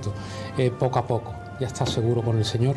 Santo. Poco a poco, ya está seguro con el Señor.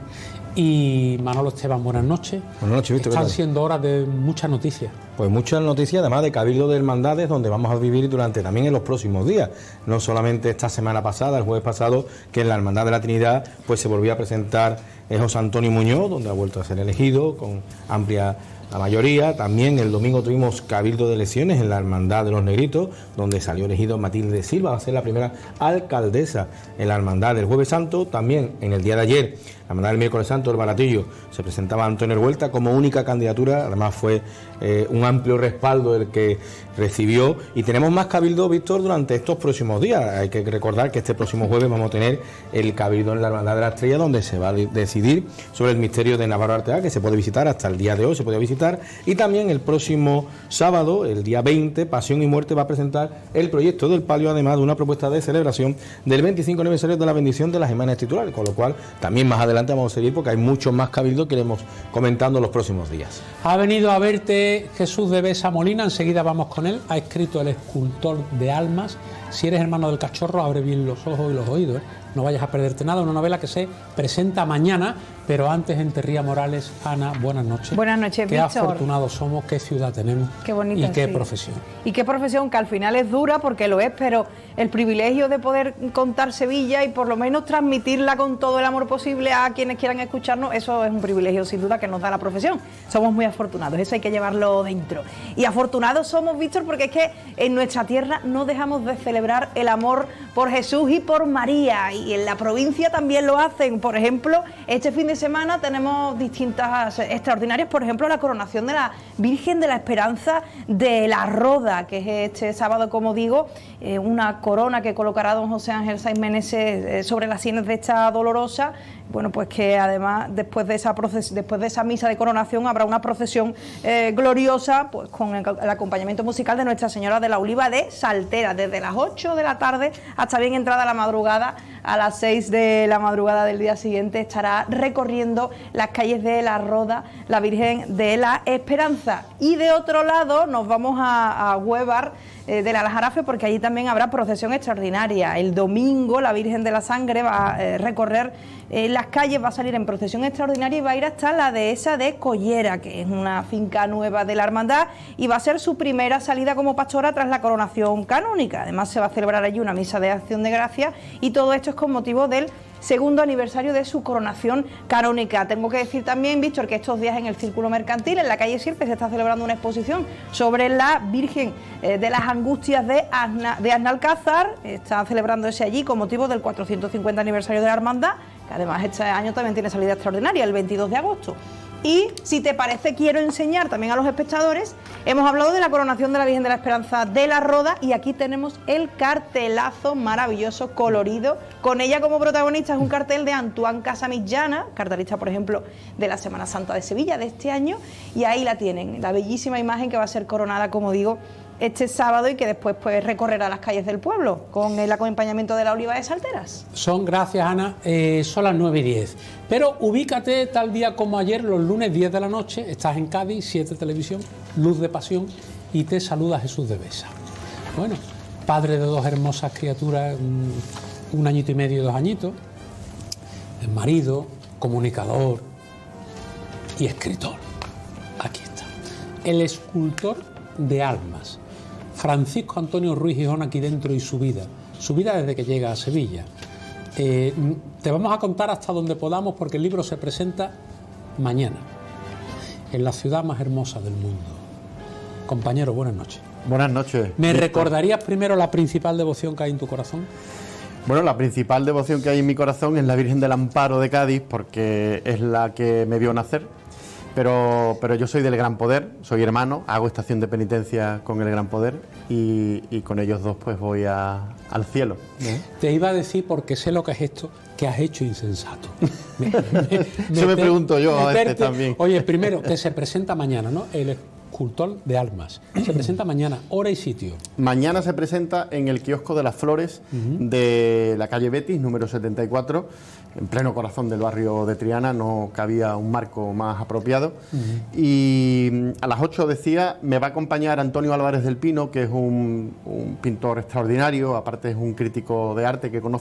Y Manolo Esteban, buenas noches. Buenas noches, Víctor. Están siendo horas de muchas noticias. Pues muchas noticias, además de Cabildo de Hermandades, donde vamos a vivir durante también en los próximos días. No solamente esta semana pasada, el jueves pasado, que en la Hermandad de la Trinidad pues se volvió a presentar José Antonio Muñoz, donde ha vuelto a ser elegido con amplia la mayoría. También el domingo tuvimos Cabildo de Elecciones en la Hermandad de los Negritos, donde salió elegido Matilde Silva, va a ser la primera alcaldesa en la Hermandad del Jueves Santo. También en el día de ayer, la Hermandad del Miércoles Santo, el Baratillo, se presentaba Antonio Revuelta como única candidatura. Además fue un amplio respaldo el que recibió, y tenemos más cabildo, Víctor, durante estos próximos días. Hay que recordar que este próximo jueves vamos a tener el cabildo en la Hermandad de la Estrella, donde se va a decidir sobre el misterio de Navarro Arteaga, que se puede visitar hasta el día de hoy, se puede visitar. Y también el próximo sábado, el día 20, Pasión y Muerte va a presentar el proyecto del palio, además de una propuesta de celebración del 25 aniversario de la bendición de las imágenes titulares, con lo cual también más adelante vamos a seguir, porque hay muchos más cabildos que iremos comentando los próximos días. Ha venido a verte Jesús de Besa Molina, enseguida vamos con él. Ha escrito El escultor de almas. Si eres hermano del cachorro, abre bien los ojos y los oídos, ¿eh? No vayas a perderte nada. Una novela que se presenta mañana, pero antes en Terría Morales. Ana, buenas noches. Buenas noches, Qué Víctor. afortunados somos, qué ciudad tenemos. Qué bonita, y qué sí. profesión. Y qué profesión, que al final es dura, porque lo es, pero el privilegio de poder contar Sevilla y por lo menos transmitirla con todo el amor posible a quienes quieran escucharnos, eso es un privilegio sin duda que nos da la profesión. Somos muy afortunados, eso hay que llevarlo dentro. Y afortunados somos, Víctor, porque es que en nuestra tierra no dejamos de celebrar el amor por Jesús y por María, y en la provincia también lo hacen. Por ejemplo, este fin de semana tenemos distintas extraordinarias, por ejemplo la coronación de la Virgen de la Esperanza de la Roda, que es este sábado, como digo, una corona que colocará don José Ángel Saiz Meneses sobre las sienes de esta dolorosa. Bueno, pues que además después de esa misa de coronación habrá una procesión gloriosa, pues con el acompañamiento musical de Nuestra Señora de la Oliva de Saltera, desde las 8 de la tarde hasta bien entrada la madrugada. A las 6 de la madrugada del día siguiente estará recorriendo las calles de La Roda la Virgen de la Esperanza. Y de otro lado nos vamos a Huévar del Aljarafe, porque allí también habrá procesión extraordinaria. El domingo la Virgen de la Sangre va a recorrer las calles, va a salir en procesión extraordinaria y va a ir hasta la dehesa de Collera, que es una finca nueva de la hermandad, y va a ser su primera salida como pastora tras la coronación canónica. Además se va a celebrar allí una misa de acción de gracias, y todo esto es con motivo del segundo aniversario de su coronación canónica. Tengo que decir también, Víctor, que estos días en el Círculo Mercantil, en la calle Sierpe, se está celebrando una exposición sobre la Virgen de las Angustias de Aznalcázar. Está celebrándose allí con motivo del 450 aniversario de la hermandad, que además este año también tiene salida extraordinaria, el 22 de agosto. Y si te parece, quiero enseñar también a los espectadores. Hemos hablado de la coronación de la Virgen de la Esperanza de la Roda, y aquí tenemos el cartelazo maravilloso, colorido. Con ella como protagonista es un cartel de Antoine Casamillana, cartelista, por ejemplo, de la Semana Santa de Sevilla de este año. Y ahí la tienen, la bellísima imagen que va a ser coronada, como digo, este sábado, y que después pues recorrerá las calles del pueblo con el acompañamiento de la Oliva de Salteras. Gracias, Ana. Son las 9:10. Pero ubícate tal día como ayer, los lunes 10 de la noche, estás en Cádiz, 7 Televisión, Luz de Pasión, y te saluda Jesús de Besa. Bueno, padre de dos hermosas criaturas, 1 añito y medio y 2 añitos, marido, comunicador y escritor. Aquí está. El escultor de almas. Francisco Antonio Ruiz Gijón, aquí dentro, y su vida desde que llega a Sevilla. Te vamos a contar hasta donde podamos, porque el libro se presenta mañana en la ciudad más hermosa del mundo. Compañero, buenas noches. Buenas noches. ¿Me recordarías primero la principal devoción que hay en tu corazón? Bueno, la principal devoción que hay en mi corazón es la Virgen del Amparo de Cádiz, porque es la que me vio nacer. Pero yo soy del Gran Poder, soy hermano, hago estación de penitencia con el Gran Poder, y con ellos dos pues voy al cielo. Te iba a decir, porque sé lo que es esto, que has hecho insensato. Eso me pregunto yo a veces también. Oye, primero, que se presenta mañana, ¿no? El escultor de almas. Se presenta mañana, hora y sitio. Mañana se presenta en el kiosco de las Flores de la calle Betis, número 74, en pleno corazón del barrio de Triana. No cabía un marco más apropiado. Y a las 8, decía, me va a acompañar Antonio Álvarez del Pino, que es un pintor extraordinario, aparte es un crítico de arte que conoce